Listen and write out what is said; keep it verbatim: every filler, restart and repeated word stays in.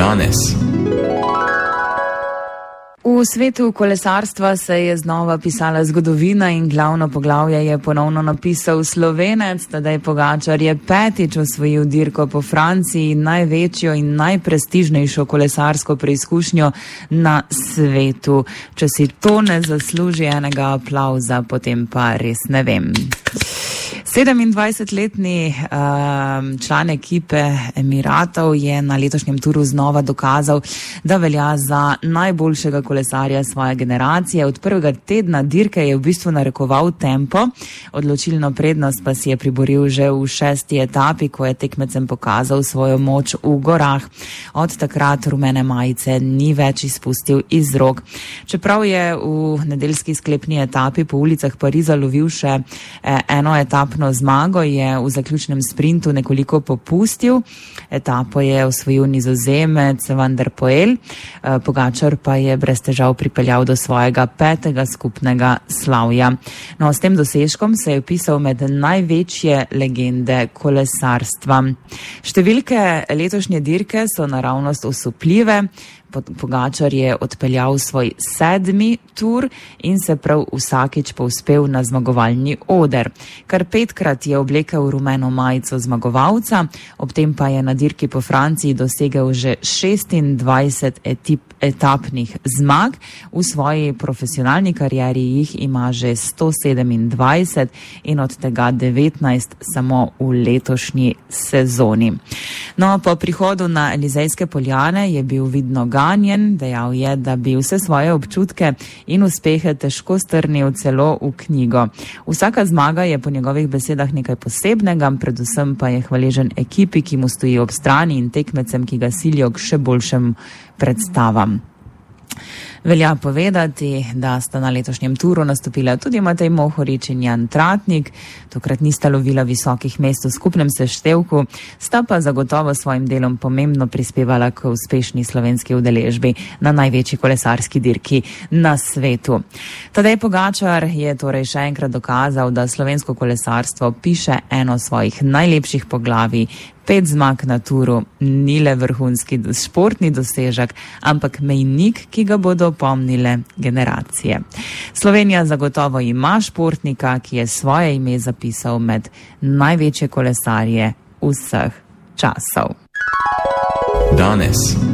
Danes. V svetu kolesarstva se je znova pisala zgodovina in glavno poglavje je ponovno napisal Slovenec. Tadej Pogačar je petič osvojil dirko po Franciji, največjo in najprestižnejšo kolesarsko preizkušnjo na svetu. Če si to ne zasluži enega aplavza, potem pa res ne vem. sedemindvajsetletni uh, član ekipe Emiratov je na letošnjem turu znova dokazal, da velja za najboljšega kolesarja svoje generacije. Od prvega tedna dirke je v bistvu narekoval tempo, odločilno prednost pa si je priboril že v šesti etapi, ko je tekmecem pokazal svojo moč v gorah. Od takrat rumene majice ni več izpustil iz rok. Čeprav je v nedeljski sklepni etapi po ulicah Pariza lovil še eh, eno etapno zmago, je v zaključnem sprintu nekoliko popustil. Etapo je osvojil Nizozemec Van der Poel, Pogačar pa je brez težav pripeljal do svojega petega skupnega slavja. No, s tem dosežkom se je vpisal med največje legende kolesarstva. Številke letošnje dirke so naravnost osupljive. Pogačar je odpeljal svoj sedmi tur in se prav vsakič povzpel na zmagovalni oder. Kar petkrat je oblekel rumeno majico zmagovalca, ob tem pa je na dirki po Franciji dosegel že šestindvajset etip, etapnih zmag. V svoji profesionalni karieri jih ima že sto sedemindvajset in od tega devetnajst samo v letošnji sezoni. No, po prihodu na Elizejske poljane je bil vidno ganjen, dejal je, da bi vse svoje občutke in uspehe težko strnil celo v knjigo. Vsaka zmaga je po njegovih besedah nekaj posebnega, predvsem pa je hvaležen ekipi, ki mu stoji ob strani, in tekmecem, ki ga silijo k še boljšim predstavam. Velja povedati, da sta na letošnjem turu nastopila tudi Matej Mohorič in Jan Tratnik. Tokrat nista lovila visokih mest v skupnem seštevku, sta pa zagotovo svojim delom pomembno prispevala k uspešni slovenski udeležbi na največji kolesarski dirki na svetu. Tadej Pogačar je torej še enkrat dokazal, da slovensko kolesarstvo piše eno svojih najlepših poglavij. Pet zmag na turu ni le vrhunski športni dosežek, ampak mejnik, ki ga bodo pomnile generacije. Slovenija zagotovo ima športnika, ki je svoje ime zapisal med največje kolesarje vseh časov. Danes.